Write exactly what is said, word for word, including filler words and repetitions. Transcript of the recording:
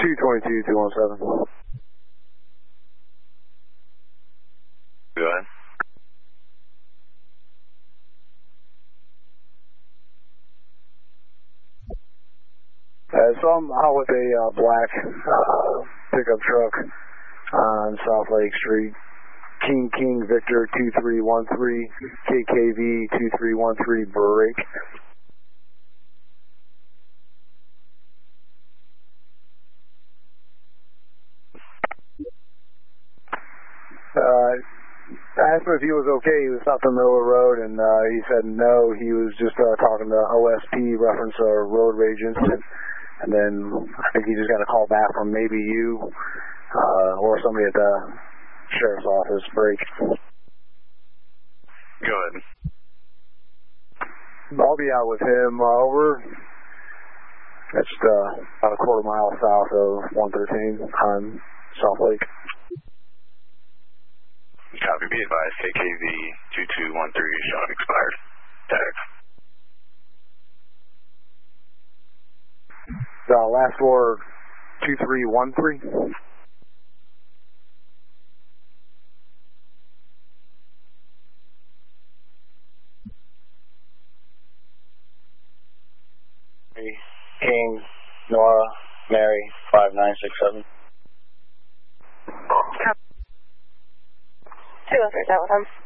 two twenty-two, two one seven. Go ahead. Uh, so I'm out with a uh, black uh, pickup truck on South Lake Street. King King Victor two three one three, K K V two three one three break. Uh, I asked him if he was okay. He was stopped in the middle of the road, and uh, he said no. He was just uh, talking to O S P, reference a road rage incident. And then I think he just got a call back from maybe you uh, or somebody at the sheriff's office. Break. Go ahead. I'll be out with him. Uh, over. That's uh, about a quarter mile south of one thirteen on South Lake. Copy. Be advised. K K V two two one three showing expired. Tag. The last four, two three one three. King, Nora, Mary, five nine six seven. Two oh three, is that with him?